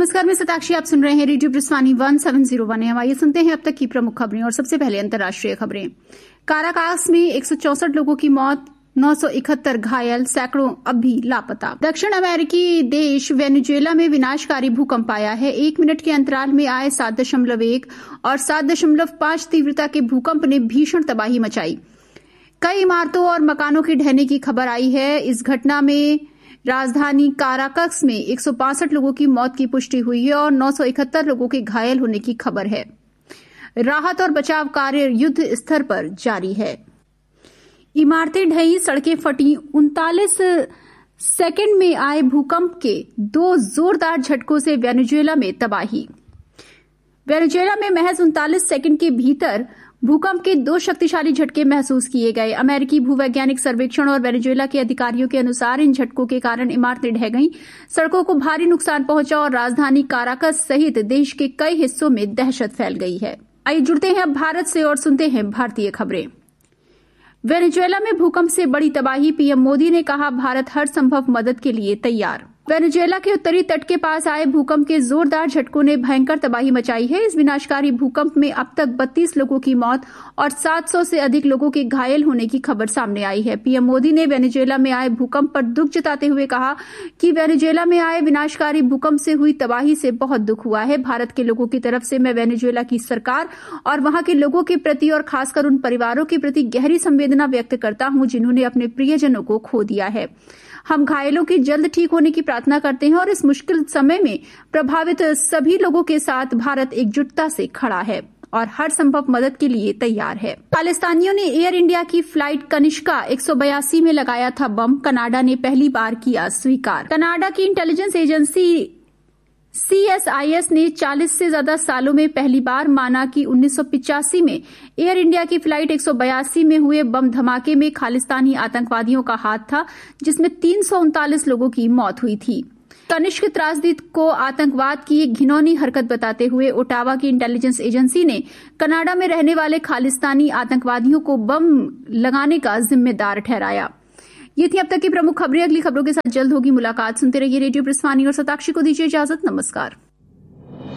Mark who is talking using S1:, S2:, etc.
S1: नमस्कार, मैं सताक्षी। आप सुन रहे हैं रेडियो ब्रिस्वानी 1701 एम। आइए सुनते हैं अब तक की प्रमुख खबरें। और सबसे पहले अंतर्राष्ट्रीय खबरें। काराकास में 164 लोगों की मौत, 971 घायल, सैकड़ों अब भी लापता। दक्षिण अमेरिकी देश वेनेजुएला में विनाशकारी भूकंप आया है। 1 मिनट के अंतराल में आए 7.1 और 7.5 तीव्रता के भूकंप ने भीषण तबाही मचाई। कई इमारतों और मकानों के ढहने की खबर आई है। इस घटना में राजधानी काराकस में 165 लोगों की मौत की पुष्टि हुई है और 971 लोगों के घायल होने की खबर है। राहत और बचाव कार्य युद्ध स्तर पर जारी है। इमारतें ढही, सड़कें फटी। 39 सेकंड में आए भूकंप के 2 जोरदार झटकों से वेनेजुएला में तबाही। वेनेजुएला में महज 39 सेकंड के भीतर भूकंप के 2 शक्तिशाली झटके महसूस किए गए। अमेरिकी भूवैज्ञानिक सर्वेक्षण और वेनेजुएला के अधिकारियों के अनुसार इन झटकों के कारण इमारतें ढह गईं, सड़कों को भारी नुकसान पहुंचा और राजधानी काराकस सहित देश के कई हिस्सों में दहशत फैल गई है। आइए जुड़ते हैं अब भारत से और सुनते हैं भारतीय खबरें। वेनेजुएला में भूकंप से बड़ी तबाही, पीएम मोदी ने कहा, भारत हर संभव मदद के लिए तैयार। वेनेजुएला के उत्तरी तट के पास आए भूकंप के जोरदार झटकों ने भयंकर तबाही मचाई है। इस विनाशकारी भूकंप में अब तक 32 लोगों की मौत और 700 से अधिक लोगों के घायल होने की खबर सामने आई है। पीएम मोदी ने वेनेजुएला में आए भूकंप पर दुख जताते हुए कहा कि वेनेजुएला में आए विनाशकारी भूकंप से हुई तबाही से बहुत दुख हुआ है। भारत के लोगों की तरफ से मैं वेनेजुएला की सरकार और वहां के लोगों के प्रति और खासकर उन परिवारों के प्रति गहरी संवेदना व्यक्त करता हूं जिन्होंने अपने प्रियजनों को खो दिया है। हम घायलों की जल्द ठीक होने की प्रार्थना करते हैं और इस मुश्किल समय में प्रभावित सभी लोगों के साथ भारत एकजुटता से खड़ा है और हर संभव मदद के लिए तैयार है। खालिस्तानियों ने एयर इंडिया की फ्लाइट कनिष्का 182 में लगाया था बम। कनाडा ने पहली बार किया स्वीकार। कनाडा की इंटेलिजेंस एजेंसी CSIS ने 40 से ज्यादा सालों में पहली बार माना कि 1985 में एयर इंडिया की फ्लाइट 182 में हुए बम धमाके में खालिस्तानी आतंकवादियों का हाथ था, जिसमें 339 लोगों की मौत हुई थी। कनिष्क त्रासदी को आतंकवाद की एक घिनौनी हरकत बताते हुए ओटावा की इंटेलिजेंस एजेंसी ने कनाडा में रहने वाले खालिस्तानी आतंकवादियों को बम लगाने का जिम्मेदार ठहराया। ये थी अब तक की प्रमुख खबरें। अगली खबरों के साथ जल्द होगी मुलाकात। सुनते रहिए रेडियो ब्रिस्वानी और सताक्षी को दीजिए इजाजत। नमस्कार।